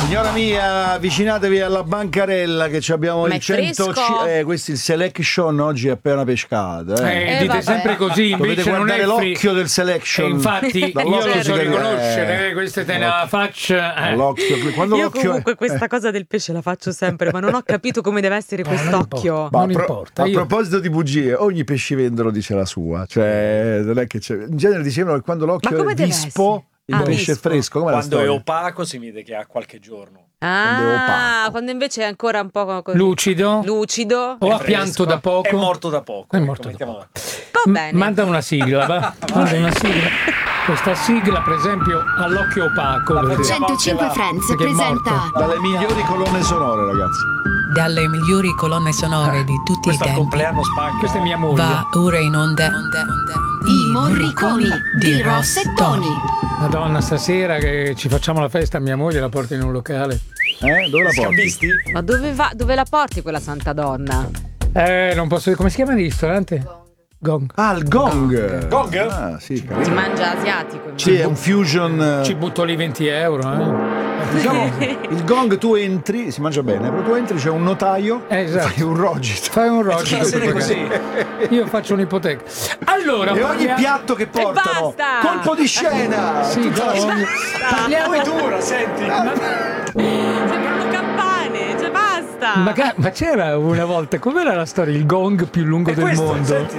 Signora mia, avvicinatevi alla bancarella che abbiamo Ma il è fresco? questo il selection oggi è appena pescato. Dite vabbè. sempre così, Dovete invece non guardare è l'occhio del selection. infatti io Dall'occhio lo si so vede, riconoscere, questa te la faccia. L'occhio, quando Io l'occhio comunque è... questa cosa del pesce la faccio sempre, ma non ho capito come deve essere quest'occhio. Ma non importa, a io- proposito di bugie, ogni pescivendolo dice la sua, cioè non è che c'è, in genere dicevano che quando l'occhio Ma come è deve vispo il essere? pesce è Vispo. fresco. Come Quando la è storia? opaco si vede che ha qualche giorno. Quando è opaco. Quando invece è ancora un po' così. Lucido Lucido. o ha È pianto fresco. da poco. È morto da poco. È ecco, morto da mettiamola. Va bene. Manda una sigla, va? Manda una sigla. Questa sigla, per esempio, all'occhio opaco. vedete? 105 Friends Perché è presenta Dalle migliori colonne sonore, ragazzi. Dalle migliori colonne sonore di tutti i Questo al tempi compleanno spacca. Questa è mia moglie. va ora in onda I Morriconi di Ross e Tony. Madonna, stasera che ci facciamo la festa, mia moglie la porta in un locale. Dove la porti? Scambisti? Ma dove va? Dove la porti quella santa donna? Non posso dire. Come si chiama il ristorante? Gong. Ah, il gong. Gong? Ah, sì, Si carino. mangia asiatico. Sì, è un fusion. Ci butto lì 20 euro, Diciamo, il gong tu entri, si mangia bene, però tu entri, c'è un notaio, Esatto. fai un rogito. Fai un rogito. Stasera così. Io faccio un'ipoteca. Allora, E ogni parliamo- piatto che portano, basta! colpo di scena. Sì, parliamo. Poi dura, senti. Sembrano campane, cioè basta. Ma c'era una volta, com'era la storia? Il gong più lungo del Questo, mondo. senti.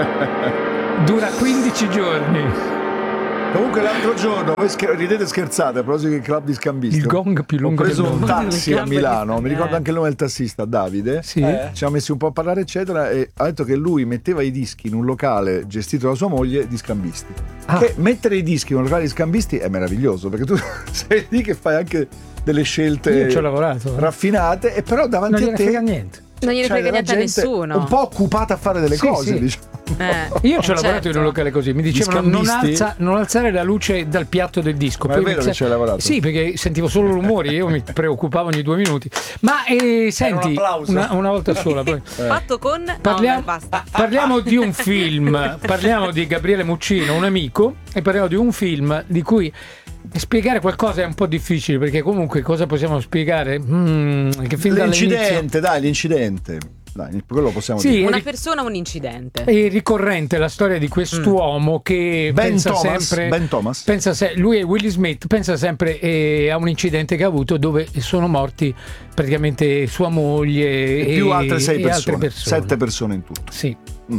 Dura 15 giorni. Comunque l'altro giorno, voi ridete e scherzate, a proposito del club di scambisti. Il gong più Ho lungo del preso un mondo. taxi a Milano, mi ricordo anche il nome del tassista, Davide. Sì. Ci siamo messi un po' a parlare eccetera e ha detto che lui metteva i dischi in un locale gestito da sua moglie di scambisti. Ah. Che mettere i dischi in un locale di scambisti è meraviglioso perché tu sei lì che fai anche delle scelte Io ci ho lavorato. raffinate e però Non davanti a gliene te frega niente. Non gliene c'hai frega della niente a gente nessuno. un po' occupata a fare delle Sì, cose, sì. diciamo. Io ci ho lavorato certo. in un locale così, mi dicevano non, scambisti? non alzare la luce dal piatto del disco. Ma è Poi vero che ci hai lavorato? Sì, perché sentivo solo rumori, io mi preoccupavo ogni 2 minuti. Ma senti, un applauso. una volta sola poi. Fatto con... Parliamo, No, basta. parliamo di un film, parliamo di Gabriele Muccino, un amico, e parliamo di un film di cui spiegare qualcosa è un po' difficile, perché comunque cosa possiamo spiegare? Che fin dall'inizio L'incidente, dai, l'incidente. Dai, quello possiamo Sì, dire. Una persona, un incidente. è ricorrente la storia di quest'uomo che Ben pensa Thomas, sempre Ben Thomas. lui e Will Smith pensa sempre a un incidente che ha avuto dove sono morti praticamente sua moglie E più altre 6 e persone, altre persone. 7 persone in tutto. Sì.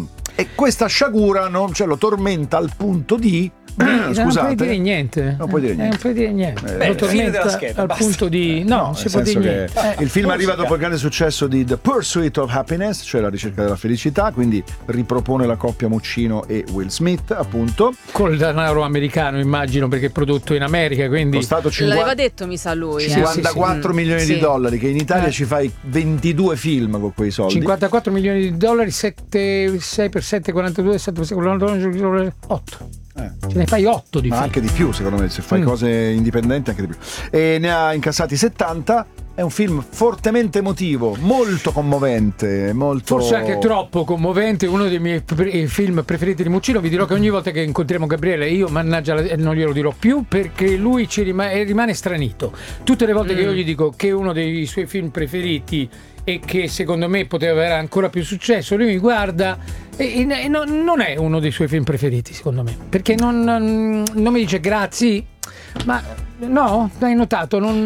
E questa sciagura lo tormenta al punto di Non scusate, puoi dire niente. Non puoi dire niente. Non puoi dire niente. Beh, Lo fine tormenta della scheda, al basta. punto di no, non nel si può senso dire che niente. il film arriva musica. dopo il grande successo di The Pursuit of Happiness, cioè la ricerca della felicità, quindi ripropone la coppia Muccino e Will Smith, appunto. Col denaro americano, immagino, perché è prodotto in America, quindi Costato L'aveva detto, mi sa lui. 54 milioni di Sì. dollari, che in Italia ci fai 22 film con quei soldi. 54 milioni di dollari, 6 per 7, 42, 7 per 7, 42, 8. Ce ne fai 8 di Ma film. anche di più, secondo me, se fai cose indipendenti anche di più. E ne ha incassati 70. È un film fortemente emotivo, molto commovente, molto... Forse anche troppo commovente, uno dei miei film preferiti di Muccino. Vi dirò che ogni volta che incontriamo Gabriele, io mannaggia non glielo dirò più, perché lui rimane stranito. Tutte le volte che io gli dico che è uno dei suoi film preferiti e che secondo me poteva avere ancora più successo, lui mi guarda e non è uno dei suoi film preferiti, secondo me, perché non mi dice grazie. Ma no, hai notato, non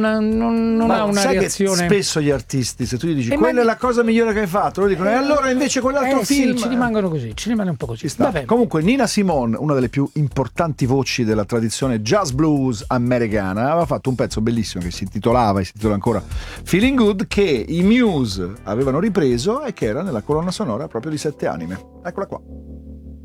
ha una sai reazione. Che spesso gli artisti, se tu gli dici ma- quella è la cosa migliore che hai fatto, loro dicono e allora invece quell'altro film Sì, ci rimangono così, ci rimane un po' così. Ci sta. Vabbè. Comunque Nina Simone, una delle più importanti voci della tradizione jazz blues americana, aveva fatto un pezzo bellissimo che si intitola ancora Feeling Good, che i Muse avevano ripreso e che era nella colonna sonora proprio di Sette Anime. Eccola qua.